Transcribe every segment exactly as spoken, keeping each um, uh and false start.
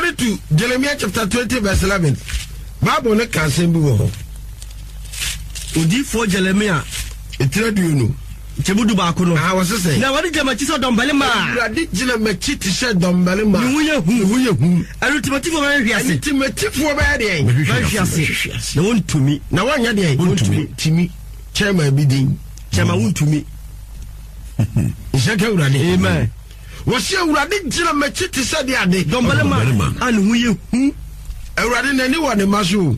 Contrary to Jeremiah chapter twenty verse eleven, Bible ne can say wo. Odi for Jeremiah etradu no. Chebudu ba ko no. Ah was say. Na wadi jama chi so dombale ma. Urade gina ma chi ti se dombale ma. Ni wuye hu, wuye hu. Anu timotimo ba hwiase. Timotimo ba de. Ba hwiase. Na won tumi. Na wanya de. Won tumi. Timi. Chairman bi din. Chairman won tumi. Isaka urade. Amen. Wose urade gina ma chi ti se de ade. Dombale ma. Anu wuye hu. Urade na ni won maso.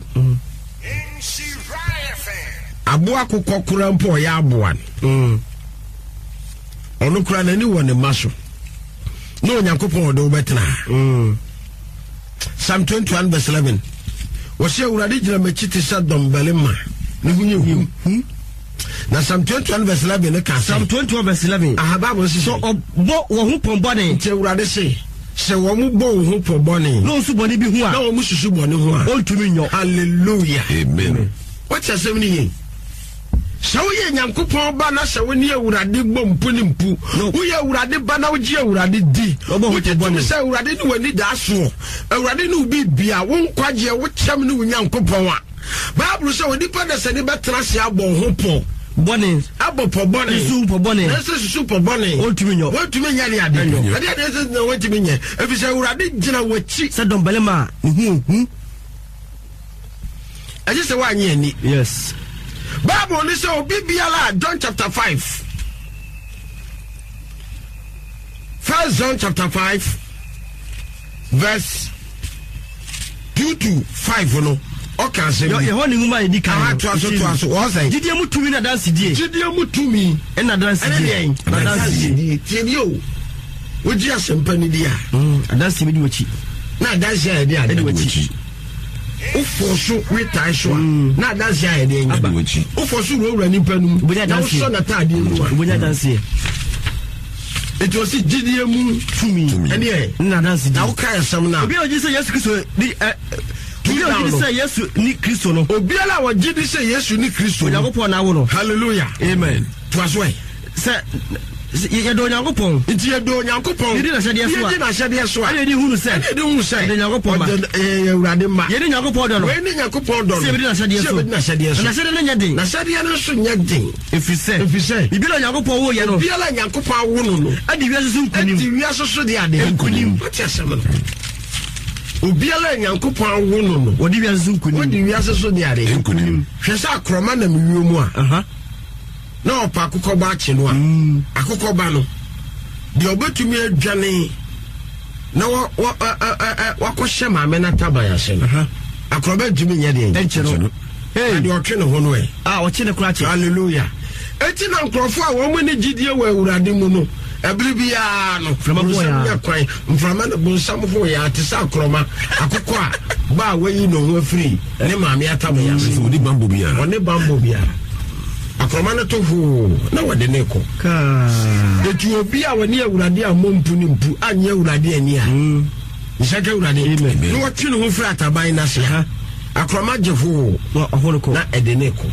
Aboa kokokura mpo ya aboa. Mm. Ono kura na ni wone maso. No Nyankopon odo betena. Mm. Psalm twenty-one verse eleven. Wose urade gina machiti sa dombelema. Ni hunye hu. Na Psalm twenty-one verse eleven ne ka Psalm twenty-one verse eleven. Aha Bible say so obo wo hu pon bone. Nche urade say se wo mu bo wo hu pon bone. No su bone bi hu a. Na wo mu susu bone hu a. O tumi nyo. Hallelujah. Amen. What you say me? So ye Nyankopon ba na se woni awurade bom pu ni mpu wo ye awurade ba na wo ji awurade di wo je bom se awurade ni wani da so awurade ni ubi bia wo nkwaje wo kyam ni wo Nyankopon a Bible say woni pa na se ni betra se abon ho po bone abopo bone su po bone ese su po bone o tumi nyo wo tumi nya ni ade ade ade ese na wo tumi nya efi se awurade gina wachi se dombele ma hu hu aje se wa anya ni yes. Bible ni say obi biala John chapter five. First John chapter five verse two to five no. Okay say. Yo ho ni nguma edi kan. Ah to aso to aso. What say? Didie mutumi na dance die. Didie mutumi. E na dance die. Na dance die. Tie yo. Oji asempa ni dia. Mm, dance bi di wachi. Na dance ya dia di wachi. Ufosu retai so na dance ya de nyaba ufosu ro ro ni panum na so na tade mu ubonya dance it was gidie mu tumi ene e na dance na uka sam na obi oji say Yesu Kristo ni obi oji say Yesu ni Kristo no obi ala wo gidi say Yesu ni Kristo Yakopon na wo no hallelujah amen to aswe say ye do Yakopon nti ye do Yakopon ye di na hyede so a ye di na hyede so a ye di hunu say ye di hunu say ye Yakopon ma eh urade ma ye di Yakopon do no we ni Yakopon do no se be di na hyede so se be di na hyede so na hyede na nyade na hyede na so nyade if you say if you say ibi na Yakopon wo ye no bi ala Yakopon wo no no adi wi aso nkunim adi wi aso so de ade nkunim what you say man obi ala Yakopon wo no no odi wi aso nkunim odi wi aso so de ade nkunim hwesa akroma na miwo mu a aha na opa akukọ ba ache no a akukọ ba no de obetumi adwane na wa wa ko hye maame na tabaya se no akroba djumi nya de enchero hey de otwe ne ho no e ah o chine kura che hallelujah eti na nkrofo a wo mu ne gidie wa awurade mu no ebiri bia no frama boy ya kwan mframa na bonsam ho ya te sa akroma akukọ a ba wayi no ho afiri ne maame atabaya se odi bambo bia one bambo bia akroma na to ho na wade ne ko ka de tu obi a wani awurade a mompu ni mpu anya awurade ani a mm isaka awurade no wati no ho fra ataban na se ha akroma jefo ho ko na ede ne ko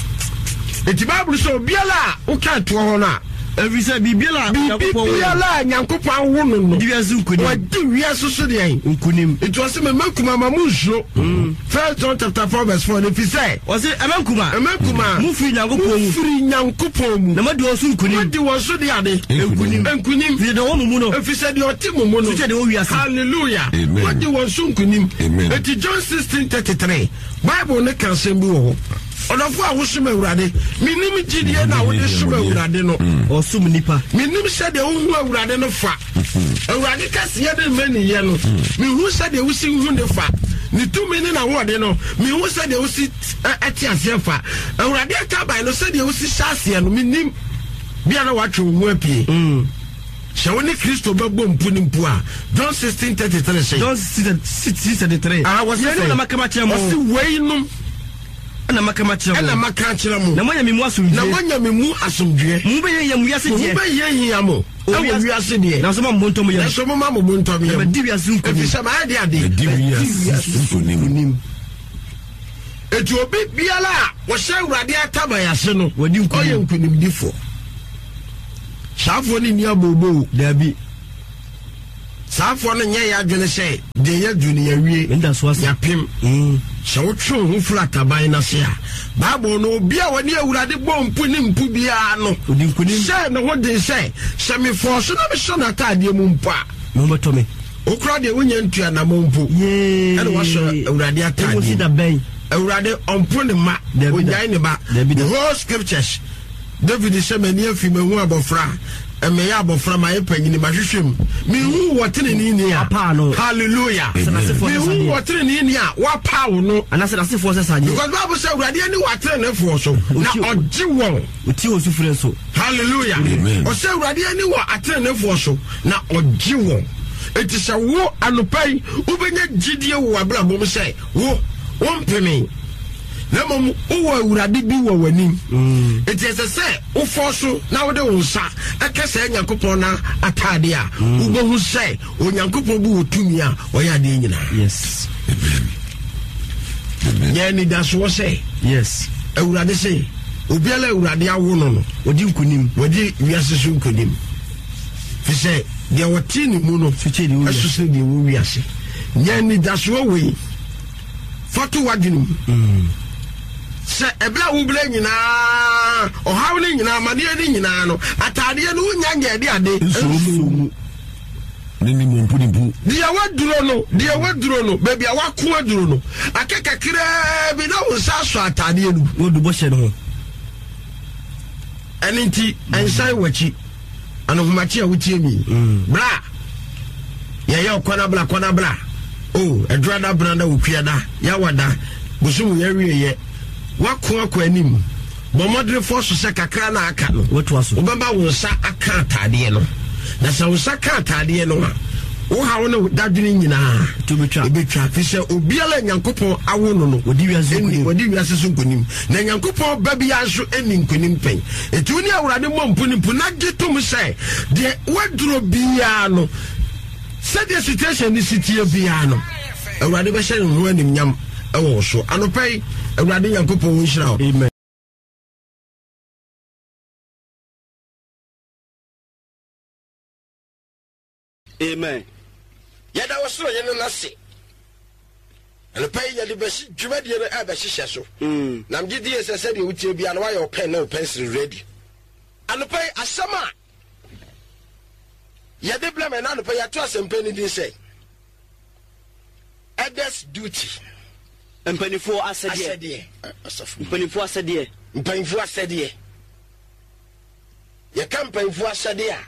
eti bible so biala o ka to ho na every say bibiala Yakopon biala Yakopon wo no no di wi aso nkunim wadi wi aso so de an nkunim it was me makuma ma munso First John chapter four verse four if you say o say amankuma amankuma mu firi Yakopon mu firi Yakopon mu na ma di oso nkunim wadi wo so de ade nkunim nkunim fi de wo mu no if you say de oti mu mu no fi de wo wi aso hallelujah wadi wo so nkunim eti John sixteen thirty-three Bible ne kan sem bi wo Odofo a wosuma awurade minim gidie na wode suma awurade no osum nipa minim se de hu awurade no fa awurade kase ye de mani ye no mi hu se de wusi hu ne fa ni tumi ni na wode no mi hu se de wusi ati ase fa awurade aka bai no se de wusi hyase no minim bia na watwe hu apie mm Shawani Kristo babo mpu ni mpu a John sixteen thirty-three say John sixteen thirty-three ah was say na makama chemo wasi weinum na makama chemo na makama chemo na monya mimu asomdwe na monya mimu asomdwe mu be ye mu yase die mu be ye hia mo e wo wiase die na so ma mbontom ye na so ma mbontom ye na di wiase nkunim e fi sama ade ade di wiase nkunim etu obi biala wo sha awurade ataba yase no wadi nkunim oye nkunim difo Shafo ni ni abobo dabi Safo no nye ya adwene say de ya junior wie ya pim mm se wo twe ho flat aban na se a Bible no obi a woni awurade bompu ni mpu bia no odi nkunim say no ho de say se me force na me so na tade mu mpu a no beto me okura de wonya ntua na mompu ye ene waso awurade atade mo si da ben awurade ompu ne ma onyan ne ba the whole scriptures David say many afi mahu abofra eme ya abofra ma yepanyini ma hwehwem me hu wotene ni ni a hallelujah me hu wotene ni ni a wa pawo no anase dase fo sesa nye because Bible say awurade ani watre ne fo so na oji won oti o sufure so hallelujah o say awurade ani wa atre ne fo so na oji won eti say wo anopai ubenya gidie wo abra bom say wo wo mpemi na mom wo awurade bi wo wanim eti ese say wo forso na wo de wo nsa akese Nyankopon na atade a wo bohu say Onyankopon bu otumi a wo ya de nyina yes ya ni da so say yes awurade say obiala awurade awo no no odi nkunim wodi wiase so nkunim fi say de woti ni mu no fiche de wo asuse de wo wiase ya ni da so we fatu wadinum mm se ebla wo bla nyina o hawo ni nyina amade ni nyina no atade no nyanya de ade nsumu ni ni mompu ni bu dia waduro no dia waduro no baby awako aduro no akeka kire bi na wo sa so atade no wo du bo hye no aninti ansai wachi anohumachi a wutie mi bra ya ya kwana bla kwana bla oh edrada branda wo kwiada ya wada busumu ya wiye wako akwanim bomodre force se kakra na aka no wetu aso obamba wo nsa aka atade no na sa wo nsa aka atade no wo ha wo no dadwene nyina to betwa betwa fi se obiala Nyankopon awo no no odi wiase nkonim odi wiase so nkonim na Nyankopon babi aso eni nkonim pen etu ni awurade mompu ni mpuna gitum se de waduro bia no se the situation ni sitie bia no awurade be hye no anim nyam ewo so anopai awurade Nyankopon nhyira o amen amen yada wasoro yene nase anopai yade be dwumade no aba hyehyɛ so mm nam gidi esese de wutie bia no wayɛ pen na pencil ready anopai asama yade blame na anopai yato asempa ni din sɛ others duty mpanifo asede mpanifo asede mpanifo asede ye kan mpanifo asede a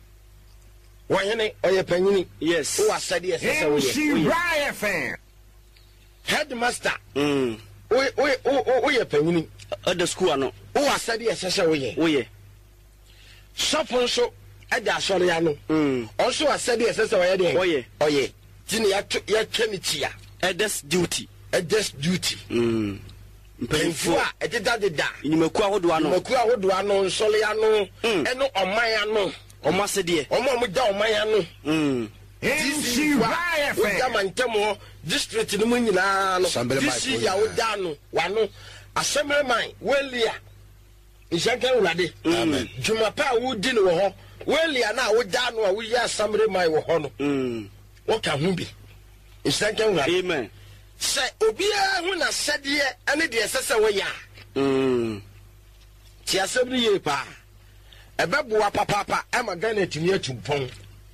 wanyene oye panyini yes o asede esese wo ye headmaster mm o o o ye panyini at the school ano o asede esese wo ye wo ye shopon so ade asore ya no mm also asede esese wo ye de oye oye tini ya ya twemi tia others duty others duty mm mpanifo a ededa deda inimaku ahodo ano inimaku ahodo ano nsole ya no eno oman ya no omo asede omo omo da oman ya no mm disi wa o da mantemo district no mu nyina no disi ya o da no wa no assembly man welia nshaka ulade amen juma pa wo di no ho welia na wo da no a wo ya assembly man wo ho no mm wo ka hu bi nshaka ulade amen se obia hu na sede ane de esese wo ya mm ti asebri ye pa ebeboa papa e magana timi atumpon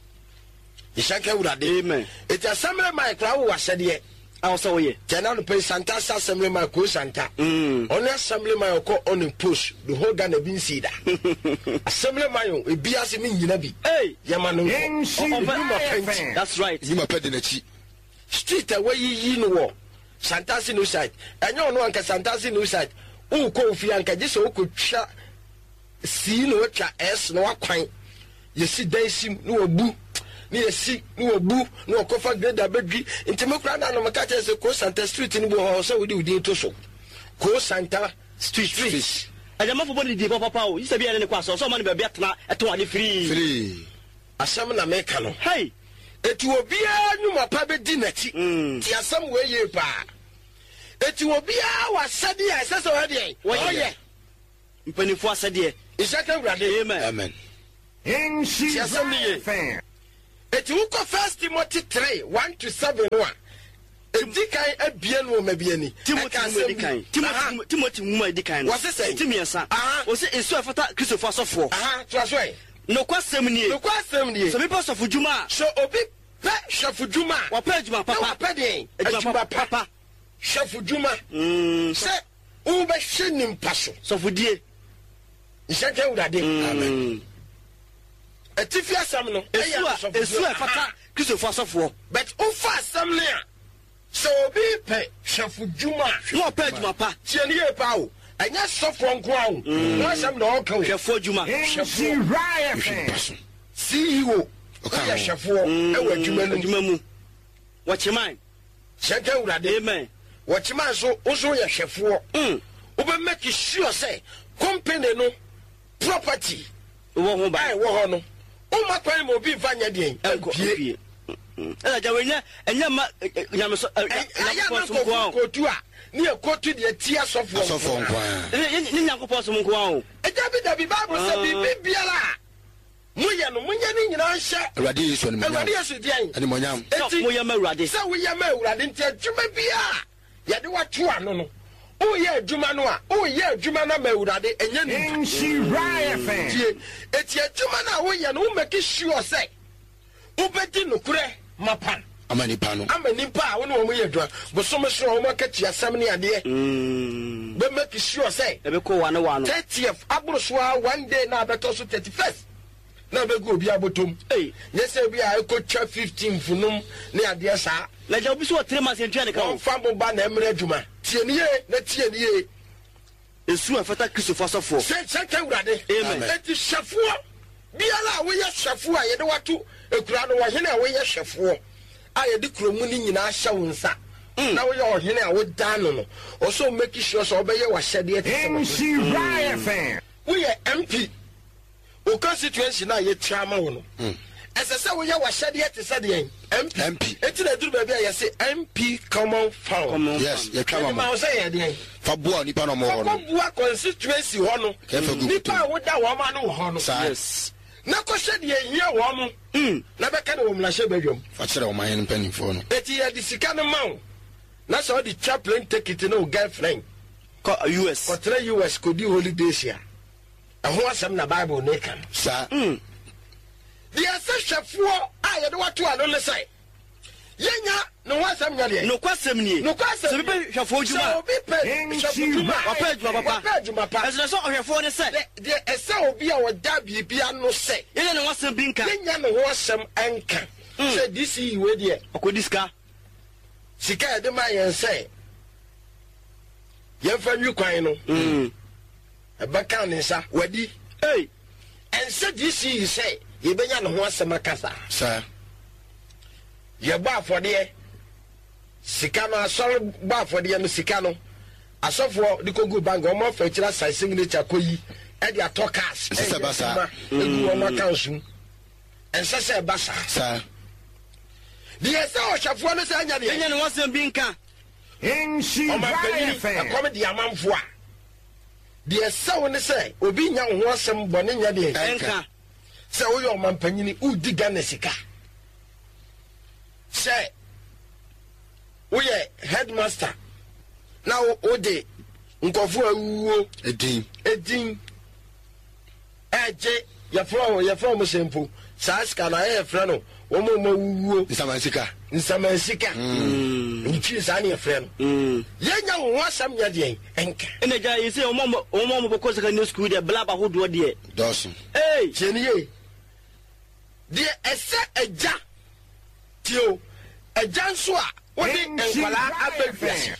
ishaka urade amen eti assembly man kra wo wasede awo so ye tena no pay santa assembly man ko santa mm on assembly man ko on post the whole Ghana bin see that assembly man e bia se min nyina bi hey yama no that's right you ma pede na chi street away yi no wo santa si no side enyo no anka santa si no side u ko fi anka je so ko twa si no twa s no akwan ye si dan sim no obu ni ye si no obu no kofa grade abedwi ntimokra na no maka che se ko santa street ni bo ho so wudi wudi to so ko santa street street ajama fo body di papa o yisa bia ne kwa so so ma ne ba bia tena eto ade free free asam na meka no hey eti obia nwuma pa be di nachi ti asam we ye pa eti obia wa sade ya sese we de oye mpanifo asade isaka urade amen in she fan eti wo ko First Timothy three one to seven one edikan abie no mabie ni Timothy edikan Timothy Timothy mu edikan no wose say timiensa wose esu afata Christopher asofo aha to aso no kwasem nie no kwasem nie so people asofo djuma so obi pe chef djuma wa pe djuma papa wa pe den djuma papa chef djuma mm se u be hwenim paso sofodie nshake urade amen atifi asam no esu esu afata Christopher asofo but u fa asam ne a so obi pe chef djuma no pe djuma pa tieni e pa o anya sofo nko awo no asam na o ka o chef djuma chef right C E O okay chef o e wa djuma no djuma mu watchman shake urade amen watchman so o so ya chef o mm o be make sure say company no property wo ho ba ai wo ho no o ma kwan mo bi vanya den pie ela jawenya enya ma nyame so aya so ko tu a ni e ko tu de tia sofo sofo nkwa ni nyankopɔ so nkwa o eja bi da bi bible say bi bibiala muye no munye ni nyina hye awurade yesu ni mo awurade yesu dian ani mo nyam mo ye ma awurade say we ye ma awurade nti adwuma bia ye de watu ano no o ye adwuma no a o ye adwuma na ma awurade enya ni she right fan eti adwuma na wo ye no o make sure say ubedi nokure mapan amani pano amani pa wo no mo ye adwuma bo so me so o ma kachi asam ne ade mm be make sure say e be ko wa no wa no thirtieth abrosoa one day na beto so thirty-first na be go obi abotom eh yes e bi a ko twa fifteen funum ne ade sa la ja obi so three months entwa ne ka o fa bo ba na emre adwuma tie ne ye na tie ne ye esu afata Christopher asofo se se ka urade amen eti shefo biala wo ye shefo a ye de watu ekura no wo hene a wo ye shefo a ye de kromu ni nyina hye wo nsa na wo ye wo hene a wo dan no no o so make sure so obeye wa hyede ete she right fan wo ye M P o constituency na ye tiama wo no ese se wo ye wa hyede ete se de M P eti na duru ba bia ye se M P common fund yes ye twama ma wo se ye de fa bua nipa no mo ho no fa bua constituency ho no nipa wo da wo ma no ho no yes na ko hyede ye hia wo mo mm na be ka na wo mla hye badwam fa kire wo man penny fo no eti ye di sika no ma wo na so the chaplain take it no girlfriend ko U S ko tra U S ko di holidays ya aho asem na bible ne kan sa mm the asefo a ye de watu alo le sai yenya no wasem nya de no kwasem nie no kwasem se be hwafo djuma so bi pe hwafo djuma wa pe djuma papa pe djuma papa ese so hwafo ne se de ese obi a woda bibia no se yenya no wasem bi nka yenya no wasem enka se this yi we de akodi ska sika de ma yen se yen fa nwi kwan no mm e ba kan ne sa wadi eh en se this yi se ye benya no wasem akasa sa ye ba afode sika no asor ba afode no sika no asofo de kogu bank o mo fa kira sai signature koyi e de atokas e se basa egu o ma kansu en se se basa sa de se o hwafo no se anya de yenya no wasem bi nka in she o ma right fan come de amanfo a de se wo ne se obi nya ho asem bone nya de enka se wo yo man panyini u diga na sika se wo ye headmaster now o de nkofo awuo edin edin eje ya fro ya fro mo sempo sa ska na e fre no wo mo mo wuo nsamansika nsamansika mm nchi sa na e fre no mm yenya wo asam nya de enka ene ja yi se o mo o mo mo ko saka new school de blaba hodo de dosun eh cheniye de ese eja tio eja nso a wo de enkwala abadwasi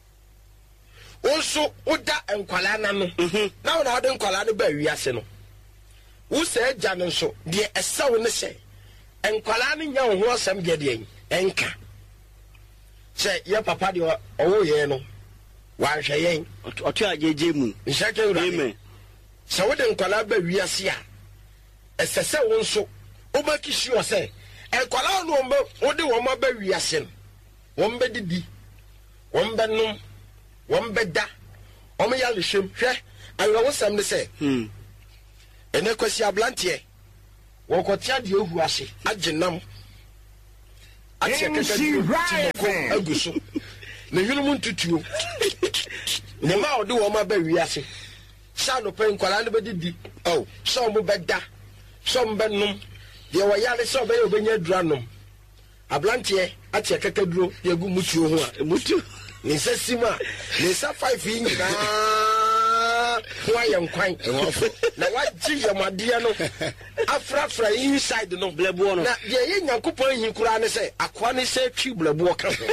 also oda enkwala na no na wo na de enkwala no ba wiase no wo se eja no so de esawo ne se enkwala no nya ho asam de de enka se ye papa de owo ye no wa hwe yen otu ajeje mu nshake ura amen se wo de enkwala ba wiase a esese wo nso o ba kishi o se enkwala no mbe wo de wo ma ba wiase no wo mbe didi wo mbe no won beda o me ya lehwem hwe ayo wo sam ne se hm ene kwasi ablante wo kotia de ohu ase agenam atia kaka aguso na yunu ntutuo ne ma ode wo ma ba wiase sha no pen kwala ne bedidi oh so mo beda so mo benum ye wo yale so be ye obenya duranom ablantie atia kaka duro ye gu mutuo ho a mutu ni sesima ni sa five nyina wa yankwan na waji yamade no afrafra inside no blebo no na ye ye nyankopon hin kura ne se akwa ne se twi blebo ka ho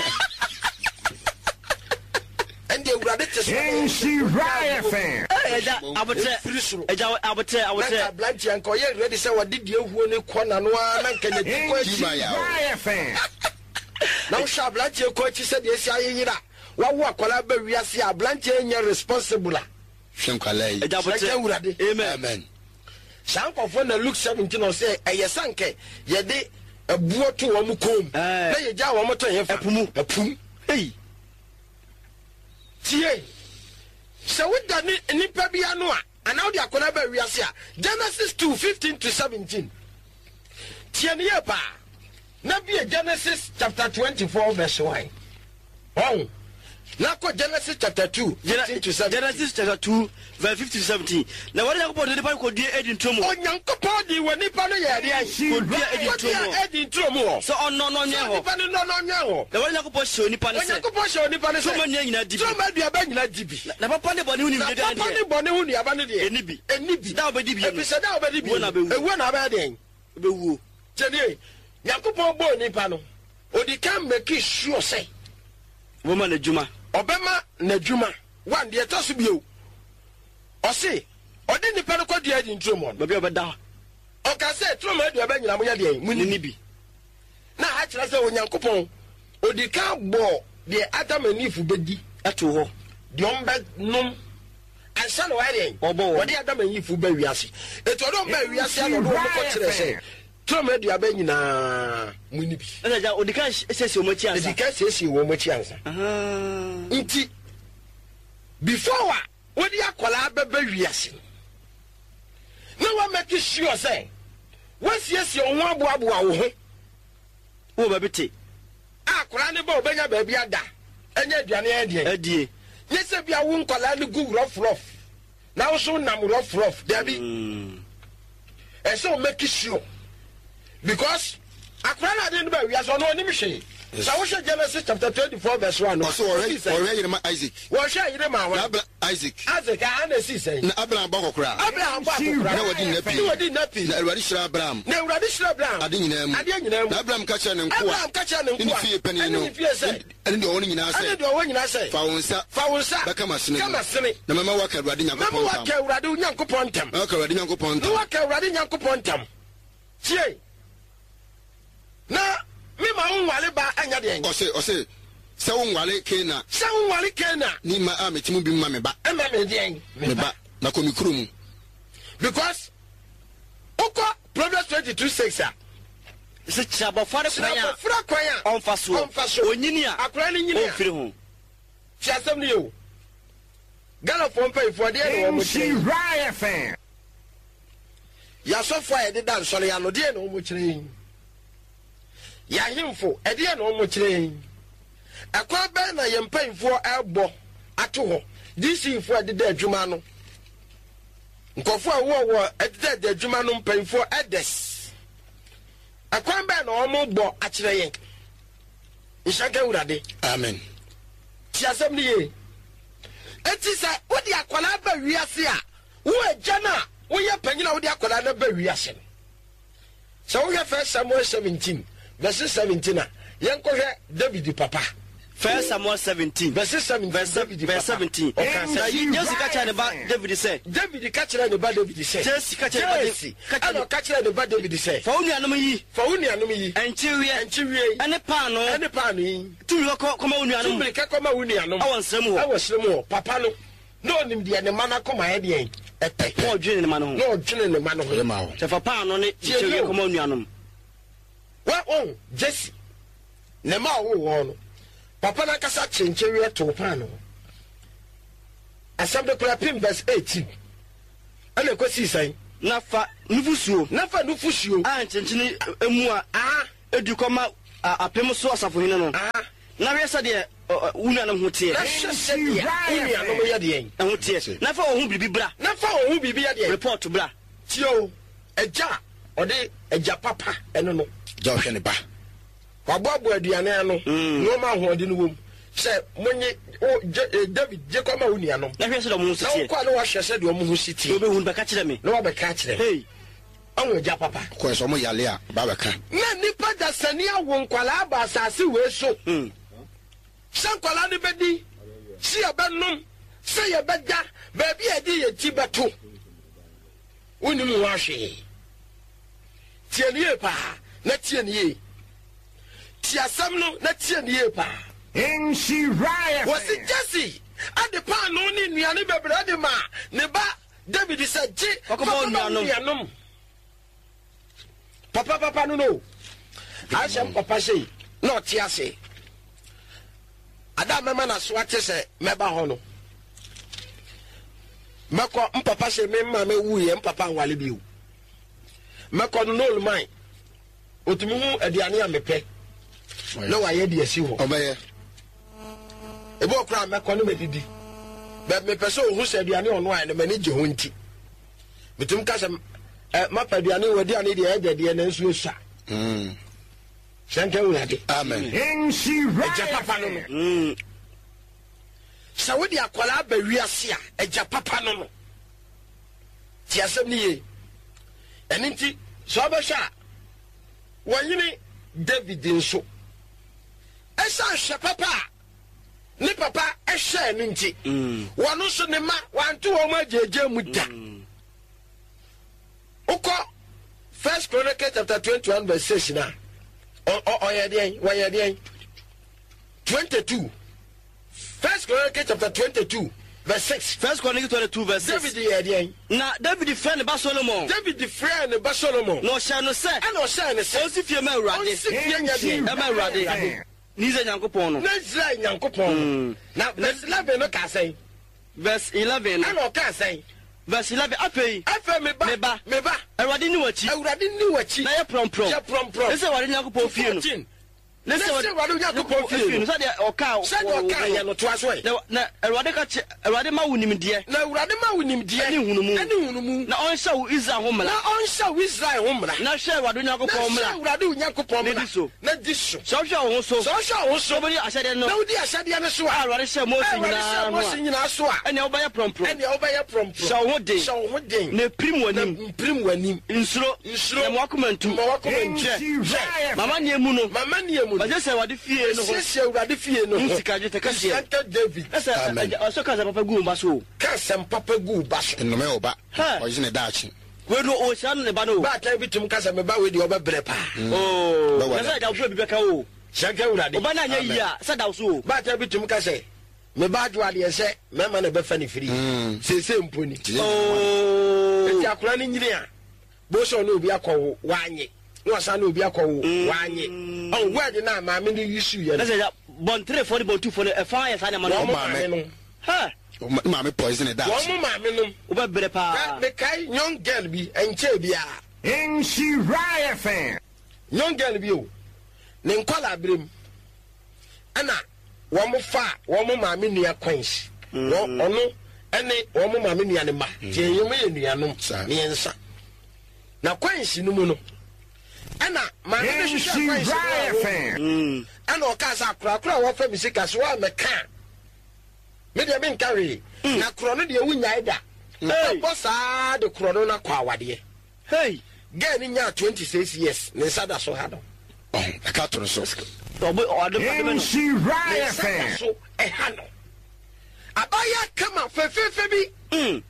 ende urade tese She Riot fan. Eja abote eja abote abote na blanche anko ye ready say wadidi ehuo ne kona no na nkanya tikwa She Riot fan. na usha blanche ko chi se de esi ayira wawo akwala ba wiase a blanche enya responsible hwenkwalai eja abote urade amen amen sankofo na Luke seventeen o say eyesanke ye de ebuo to wo mu kom na ye ja wo moto ye fa epumu epum hey tie se woda ni nipa bia no a ana wo de akwala ba wiase a Genesis two fifteen to seventeen tie ne ye pa na bia Genesis chapter twenty-four verse one oh na ko Genesis chapter two fifteen to seventeen Genesis chapter two verse fifteen to seventeen na wale yakopɔ de pa ko die edi ntomo onyankopɔ di wɔ nipa no yɛ de ko die edi ntomo edi ntomo so ɔno no nyɛ ho nipa no no no nyɛ ho na wale yakopɔ hyɛ nipa ne sɛ onyankopɔ hyɛ nipa no sɛ toma nyɛ nyina dibi toma duaba nyina dibi na papa ne bɔne hu ni na de de papa ne bɔne hu duaba no de eni bi eni bi da obedi bi ebi sɛ da obedi bi Ewu na bɛwu. ewu na bɛ den be wuo tɛni nyankopɔ bɔ nipa no odi kan make sure sɛ wo ma na djuma ɔbɛma n'adwuma wan deɛ ɛtɔ so bio ɔse ɔde nipa no kɔdua adi nturomo no babi obeda ɔka sɛ turomo aduaba nyina moyɛ deɛ mu ni ni ni bi na ha kyerɛ sɛ onyankopɔn odi ka bɔ deɛ Adam anifu bɛdi ato hɔ deɛ ɔmbɛnom ansa na wɔyɛ deɛ Ɔbɔ wɔ. wɔde Adam anifu bɛ wiase ɛti ɔde ɔmbɛ wiase a na ɔde ɔmokɔ kyerɛ sɛ turomo aduaba nyinaa mu ni bi ɛna ja odika sɛsɛ o ma chi ansa ɛdi ka siesie wɔ mo akyi ansa aha nti before wa wodi akwala bɛbɛ wiase na wa make sure sɛ wasiesie wo ho aboaboa wo ho wo ba bete akwala ne ba obenya baabi ada ɛnyɛ aduane ɛdeɛ adie nye sɛ bia wo nkwala ne gu rough rough na wo so nam rough rough dabi mm ɛsɛ o make sure because akwala na de ne ba wiase ɔno onim hwee sa wo hwɛ Genesis chapter twenty-four verse one no ɔso ɔhwɛ ɔhwɛ yere ma Isaac wɔhwɛ yere ma na wa Abra Isaac Isaac a ana si sɛ na Abraham bɔ kɔkora Abraham bɔ akokora na wɔdi nnapi na wɔdi nnapi na Awurade hyira Abraham na Awurade hyira Abraham ade nyinaa mu ade nyinaa mu na Abraham ka kyerɛ ne nkoa Abraham ka kyerɛ ne ne nkoa fie panin no ɛne ne fie sɛ ɛne deɛ ɔwɔ no nyinaa ɛne sɛ deɛ ɔwɔ nyinaa sɛ fa wo nsa fa wo nsa bɛka m'asene kama sene na mɛma woaka Awurade na ma Nyankopɔn waka ntam Awurade Nyankopɔn ntam na woaka Awurade Nyankopɔn na ntam waka Awurade Nyankopɔn ntam tie na me ma wo nwale ba anya deɛ ɔse ɔse sɛ wo nwale Kana sɛ wo nwale Kana ne ma a metimu bi ma me ba ɛma me deɛ me ba na kɔ me kuro mu because wokɔ Proverbs twenty-two six a sɛ kyerɛ abɔfra kwan a abɔfra kwan a ɔmfa so ɔmfa so onyini a akora ne nyini a ɔmfiri ho ti asɛm ne yɛ o Ghana fo mpanyinfoɔ deɛ ne wɔn mo She kyerɛ Riot fan. yasɔfo a yɛde da nsɔre ano deɛ ne wɔn mo kyerɛ yɛahemfo ɛdeɛ ne wɔn mo kyerɛ ɛkwan bɛn na yɛn mpanyinfoɔ ɛbɔ ato hɔ D C foɔ ɛdeda adwuma no nkɔfo a wɔwɔ ɛdeda adwuma no mpanyinfoɔ ɛdɛs ɛkwan bɛn na wɔn bɔ akyerɛ yɛn nhyɛnka Awurade amen ti asɛm ne yɛ eti sɛ wodi akwala ba wiase a wo agya na woyɛ panyin a wodi akwala na ba wiase no sɛ wohwɛ First Samuel seventeen verse seventeen a yɛnkɔhwɛ David papa First Samuel seventeen verse seventeen verse David verse seventeen ɔka na sɛ yi Jesse ka kyerɛ ne ba David sɛ David ka kyerɛ ne ba David sɛ Jesse ka kyerɛ ne ba Jesse ka kyerɛ ɛna ɔka kyerɛ ne ba David sɛ fa wo nuanom yi fa wo nuanom yi ɛnkyewiɛ ɛnkyewie ɛne paano ɛne paano yi tumi hɔ kɔma wo nuanom tumiri kɛkɔma wo nuanom awɔ nsɛm hɔ ɛwɔ srem hɔ papa no na onim deɛ ne ma no akɔma yɛ deɛ ɛpɛ na ɔdwene ne ma no ho na ɔdwene ne ma no ho ɔyɛ ma wo sɛ fa paano ne kyɛwiɛ kɔma wo nuanom wa on Jesse ne ma wo wo no papa na kasa kyenkyerɛ to paano asɛm de kora pim verse eighteen ana kosi sai na fa nufusuo na fa nufusuo a nkyɛnkyene emu a ah edu kɔma apem so asafo hino no na we se de una no hotie na hwese de una no ye de en hotie na fa wo hu bibi bra na fa wo hu bibi ye de report bra tio eja ode eja papa eno no ja hwe ne ba waboabo aduane no no ma ho de no wom se monye David Jacob ma unia no na hwe se do mo sitie na kwa no wa hwese de o mo ho sitie obe hu beka kire me na wa beka kire hey anwo eja papa ko so mo yale a ba beka na nipa da sani awo nkwala ba asase we so mm sankwala ne bedi si abanum se ye beda ba bi edi ye ti beto unimu wa hwe tienie pa na tienie ti asam no na tienie pa in Shiraya wasi Jesse ade pa no ni nuane bebre de ma ne ba David said je papa nuanom papa papa no no asem papa say no ti ase ada mama na so ate se meba ho no mako mpapa say me ma me wuye mpapa nwale biu mako no no man otumi hu aduane a mepe no wa ye de asi ho obaye ebo kra mako no medidi be me pese o hu se aduane ono a ne mani je ho nti bitum ka se ma pa aduane wadi ane de e de na nsu esha mm shanka urade amen in Shiraya eja papa no mm sawodi akwala ba wiase a eja papa no no ti asem ni ye eni nti so abesha wanyini David nso esa hwe papa ni papa ehwe ni nti wonu so ne ma wanto wo ma jeje mu da uko First Chronicles chapter twenty-one verse six na o o ye den wa ye den twenty-two First Chronicles chapter twenty-two verse six First Chronicles twenty-two verse six David ye den na David friend ba Solomon David friend ba Solomon no sha no se and o sha ne se o si fie ma urade si fie nya de e ma urade ni ze nyankopon no na Israel nyankopon na verse eleven no ka say verse eleven and o ka say verse eleven apei afa me ba me ba me ba urade ni wachi urade ni wachi na ye prom prom ye prom prom ese urade nyankopon fie no Let's say what do you go for? So the oka said oka ya no to aswe. Na Erwade ka che Erwade ma wunim de. Na Erwade ma wunim de. Ani hunumu. Ani hunumu. Na on sha Israel ho mra. Na on sha Israel ho mra. Na hwe Erwade Nyankopon mra. Na Erwade Nyankopon mra. Na diso. Na diso. So hwe ho so. So hwe ho so. Bodi asade no. Na udi asade ya ne so a. Erwade hwe Moses nyina. Moses nyina so a. Ene oba ya prom prom. Ene oba ya prom prom. Sha ho den. Sha ho den. Na prim wanim. Na prim wanim. Insuro. Insuro. Na mwakomantu. Mwakomantu. Mama nie mu no. Mama nie mu. Ba je se Erwade fie no ho. Se Erwade fie no ho. Sika je te ka se. Sika David. Esa so ka papa gu mba so. Ka sem papa gu ba so. no me oba o jine daachi we do o sha no ne ba no. Ba ta bitum ka se me ba we de oba bre pa. Oh. Na sa da fu bi beka o. Shanka Erwade. Oba na nya yi a sa da so. Ba ta bitum ka se me ba do ade se me ma na be fa ni firi. Se se mponi. Oh. Eti akura ni nyire a. Bo so no obi akọ wanye. No sa no obi akọ wanye. Oh word na ma me ni issue ye. Na say bon three for bon two for e fa ya sa na ma no. Ha. Ma me poison that. Wo ma me no. Oba bere pa. Me kai young girl bi enche bia. in Shiraya fan. Young girl bi o. Ne nkwala brem. Ana wo mo fa wo mo ma me nua kwens. Wo ono ene wo mo ma me nua ne ma. Tie yem ye nua no. Ne ensa. Na kwens no mu no. Ana ma me in Shiraya fan. Ana o ka sa kura kura wo fa bisika so wa me ka. Me de me nkawe. Na kuro no de wunya ida. Hey, boss ah de kuro no na kwa wade. Hey, girl ni nya twenty-six years. Ne sada so ha do. Oh, I can't turn so. Obo o de pa in Shiraya So fan. e ha no. Abaya kama fe fe fe bi. Mm.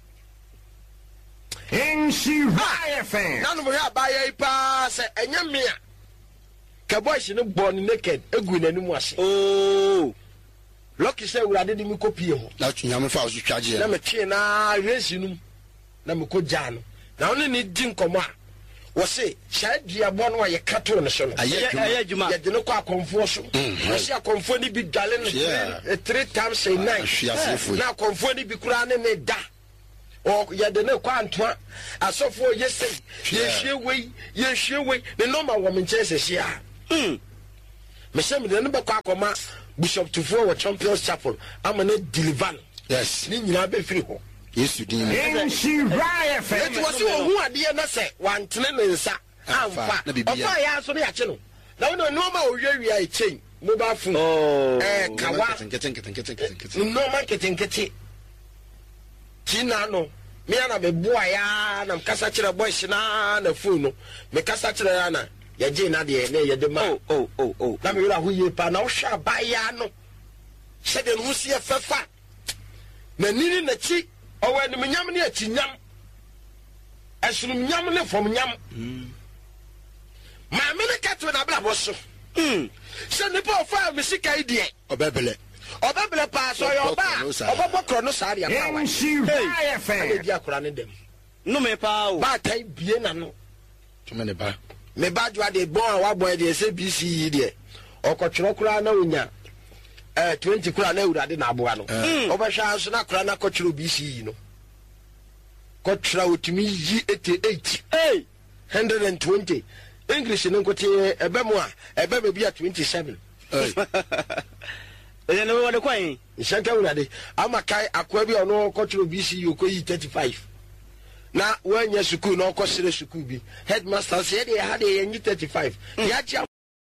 in Shiraya fan. Na no mo ya abaya ipa se enya me a. Ka boy shi no born naked egu nanimu ase. Oh. Lucky say urade di mi kopie ho. Na tunya me fa o twaje. Na me twe na resi num. Na me ko gya no. Na one ni di nkomo a. Wo se sha dua bo no ye kato no so no. Aye juma. Ye de no kwa konfo so. Wo se akonfo ni bi dwale no three times a night. Na akonfo ni bi kura ne ne da. O ye de no kwa antoa. Asofo ye sei. Ye hwe we, ye hwe we. Ne no ma wo me nche se hia. Mm. me say me de no be kwa akoma Bishop Tufo wa Champions Chapel ama ne deliver. Yes. Ni nyina be free ho. Yesu din. Nhyira F M. It was you who ade na say wantene ne nsa amfa. Ofa ya so ne ya che no. Na no no ma owiawi ai chain mobile phone. Oh. Eh kawa. Keten keten keten keten. No marketing kete. China no. Me ana be boa ya na mkasa kire boys na na phone no. Me kasa kire ya na ya je na de na ye de ma. Oh oh oh oh. Na me wura hu ye pa na wo hwa ba ya no. Se de no sie fefa. Na nini na chi owe ni nyam ne achi nyam. Esunu nyam ne fom nyam. Mm. Ma me ne katwe na bla boso. Mm. Se ne pa ofa me sika idie. Obebele. Obebele pa so yo ba. Obobokro no sa ria pa wa. Nhyira F M. Ade di akora ne dem. No me pa o. Ba tai bie na no. Tuma ne ba. Me ba jwa de bon wa bon de se B C yi de. Okotwero kura na onya. Eh twenty kura na ewurade na aboa no. Obehwa aso na kura na kotwero B C yi no. Kotwera otimi yi eighty-eight. Hey, one hundred twenty. English no kote ebemu a ebemu bi a twenty-seven. Eh. ele no wode kwan. Nsanka ewurade amakai akwa bi ono kotwero B C yi okoyi thirty-five. Na wanya sukuu na okosere sukuu bi. Headmaster say dey ha dey yen thirty-five. Ya